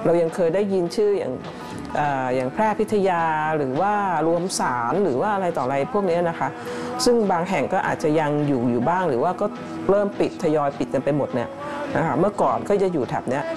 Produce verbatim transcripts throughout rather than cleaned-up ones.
เรายังเคยได้ยินชื่ออย่างอย่างแพร่พิทยาหรือว่ารวมสารหรือว่าอะไรต่ออะไรพวกนี้นะคะซึ่งบางแห่งก็อาจจะยังอยู่อยู่บ้างหรือว่าก็เริ่มปิดทยอยปิดกันไปหมดเนี่ยนะคะเมื่อก่อนก็จะอยู่แถบเนี้ย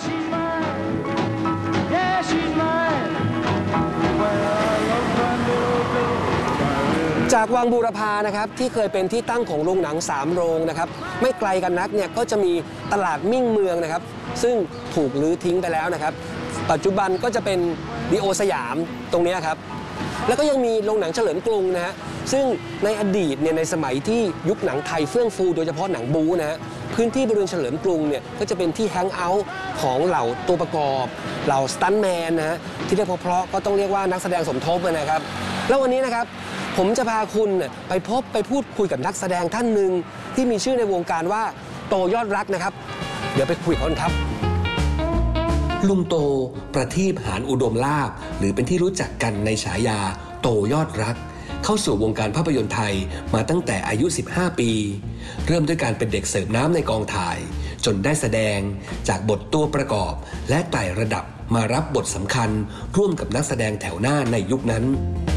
จากวังบูรพานะครับที่เคยเป็นที่ตั้งของโรงหนังสามโรงนะครับไม่ไกลกันนักเนี่ยก็จะมีตลาดมิ่งเมืองนะครับซึ่งถูกรื้อทิ้งไปแล้วนะครับปัจจุบันก็จะเป็นดีโอสยามตรงนี้ครับแล้วก็ยังมีโรงหนังเฉลิมกรุงนะฮะซึ่งในอดีตเนี่ยในสมัยที่ยุคหนังไทยเฟื่องฟูโดยเฉพาะหนังบู๊นะฮะพื้นที่บริเวณเฉลิมกรุงเนี่ยก็จะเป็นที่แฮงเอาท์ของเหล่าตัวประกอบเหล่าสตันท์แมนนะฮะที่เรียกเพราะๆก็ต้องเรียกว่านักแสดงสมทบนะครับแล้ววันนี้นะครับผมจะพาคุณไปพบไปพูดคุยกับนักแสดงท่านหนึ่งที่มีชื่อในวงการว่าโตยอดรักนะครับเดี๋ยวไปคุยกับเขาครับลุงโตประทีปหานอุดมลาภหรือเป็นที่รู้จักกันในฉายาโตยอดรักเข้าสู่วงการภาพยนตร์ไทยมาตั้งแต่อายุสิบห้าปีเริ่มด้วยการเป็นเด็กเสิร์ฟน้ำในกองถ่ายจนได้แสดงจากบทตัวประกอบและไต่ระดับมารับบทสำคัญร่วมกับนักแสดงแถวหน้าในยุคนั้น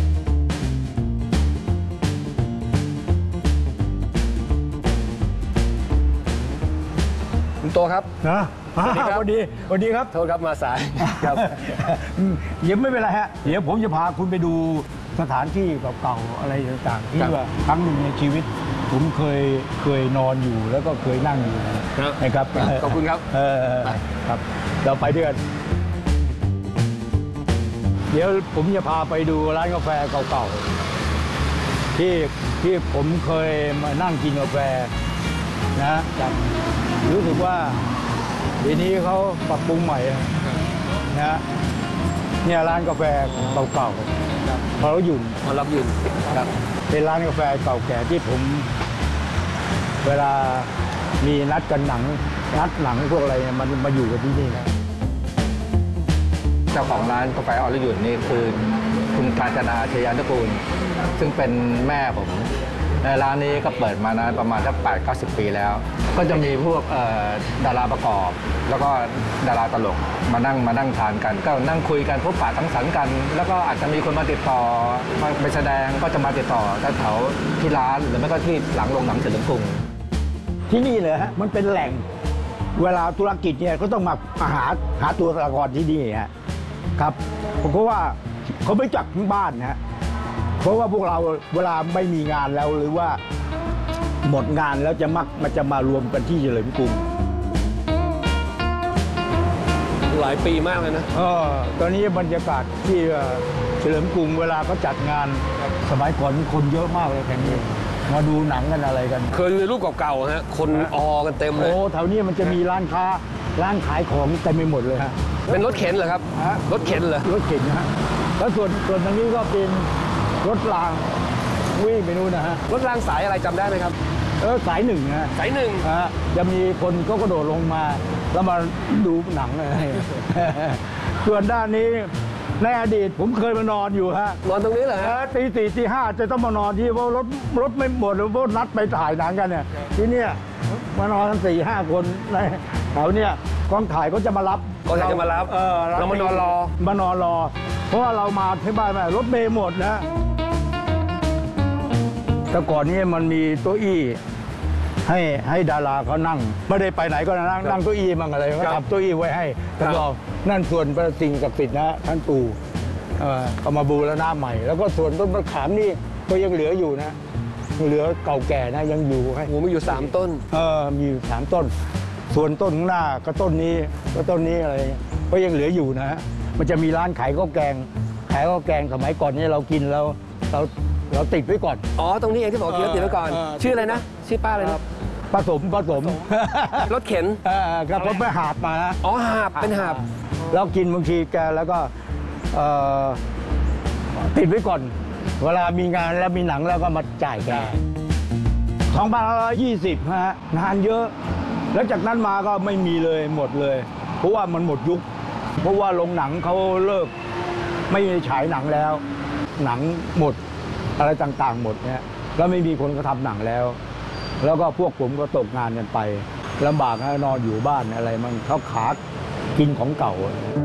ลุงโตครับนะสวัสดีครับสวัสดีสวัสดีครับโทษครับมาสายครับยังไม่เป็นไรฮะเดี๋ยวผมจะพาคุณไปดูสถานที่เก่าๆอะไรต่างๆที่ว่าครั้งหนึ่งในชีวิตผมเคยเคยนอนอยู่แล้วก็เคยนั่งอยู่นะครับขอบคุณครับเออครับเราไปด้วยกันเดี๋ยวผมจะพาไปดูร้านกาแฟเก่าๆที่ที่ผมเคยมานั่งกินกาแฟนะรู้สึกว่าทีนี้เขาปรับปรุงใหม่นะเนี่ยร้านกาแฟเก่าๆพอเราหยุ่นพอเราหยุ่นครับเป็นร้านกาแฟเก่าแก่ที่ผมเวลามีนัดกันหนังนัดหนังพวกอะไรมันมาอยู่กันที่นี่นะเจ้าของร้านกาแฟอรหยุ่นนี่คือคุณกาญจนาชยานุกูลซึ่งเป็นแม่ผมในร้านนี้ก็เปิดมานานประมาณสักแปดเก้าสิบปีแล้วก็จะมีพวกดาราประกอบแล้วก็ดาราตลกมานั่งมานั่งทานกันก็นั่งคุยกันพบปะสังสรรค์กันแล้วก็อาจจะมีคนมาติดต่อมาไปแสดงก็จะมาติดต่อแถวที่ร้านหรือไม่ก็ที่หลังโรงหนังเฉลิมกรุงที่นี่เลยฮะมันเป็นแหล่งเวลาธุรกิจเนี่ยก็ต้องมาหาหาตัวละครที่นี่ฮะครับเพราะว่าเขาไม่จัดที่บ้านนะเพราะว่าพวกเราเวลาไม่มีงานแล้วหรือว่าหมดงานแล้วจะมักมันจะมารวมกันที่เฉลิมกรุงหลายปีมากเลยนะเออตอนนี้บรรยากาศที่เฉลิมกรุงเวลาเขาจัดงานสมัยก่อนคนเยอะมากเลยแถวนี้มาดูหนังกันอะไรกันเคยดูรูปเก่าๆฮะคนออกันเต็มเลยโอ้แถวนี้มันจะมีร้านค้าร้านขายของเต็มไปหมดเลยฮะเป็นรถเข็นเหรอครับรถเข็นเหรอรถเข็นนะฮะแล้วส่วนส่วนทางนี้ก็เป็นรถรางวิ่งไปนู่นนะฮะรถรางสายอะไรจำได้ไหมครับเออสายหนึ่งนะสายหนึ่งฮะจะมีคนก็กระโดดลงมาแล้วมาดูหนังอะไรส่วนด้านนี้ในอดีตผมเคยมานอนอยู่ฮะนอนตรงนี้เหรอฮะตีสี่ตีห้าจะต้องมานอนที่เพราะรถรถไม่หมดหรือว่านัดไปถ่ายหนังกันเนี่ยที่เนี่ยมานอนกันสี่ห้าคนในแถวเนี่ยกองถ่ายก็จะมารับกองถ่ายจะมารับเออเรามานอนรอมานอนรอเพราะว่าเรามาที่บ้านไม่รถเมล์หมดนะแต่ก่อนนี้มันมีโต๊ะอี้ให้ให้ดาราเขานั่งไม่ได้ไปไหนก็นั่งนั่งโต๊ะอี้มั่งอะไรก็ทำโต๊ะอี้ไว้ให้ตลอดนั่นส่วนประสิ่งศักดิ์สิทธิ์นะท่านปู่เอามาบูรณะใหม่แล้วก็ส่วนต้นมะขามนี่ก็ยังเหลืออยู่นะเหลือเก่าแก่นะยังอยู่ให้โอ้มีอยู่สามต้นเออมีอยู่สามต้นส่วนต้นข้างหน้าก็ต้นนี้ก็ต้นนี้อะไรก็ยังเหลืออยู่นะฮะมันจะมีร้านขายข้าวแกงขายข้าวแกงสมัยก่อนนี่เรากินแล้วเราเราติดไว้ก่อนอ๋อตรงนี้เองที่บอกกินแล้วติดไว้ก่อนชื่ออะไรนะชื่อป้าอะไรนะผสมผสมรถเข็นครับผมไปหาบมานะอ๋อหาบเป็นหาบเรากินบางทีแกแล้วก็ติดไว้ก่อนเวลามีงานแล้วมีหนังแล้วก็มาจ่ายแกสองพันห้าร้อยยี่สิบฮะงานเยอะแล้วจากนั้นมาก็ไม่มีเลยหมดเลยเพราะว่ามันหมดยุคเพราะว่าโรงหนังเขาเลิกไม่ฉายหนังแล้วหนังหมดอะไรต่างๆหมดเนี่ยแล้วไม่มีคนก็ทำหนังแล้วแล้วก็พวกผมก็ตกงานกันไปลำบากนะนอนอยู่บ้านอะไรมันเขาขากินของเก่า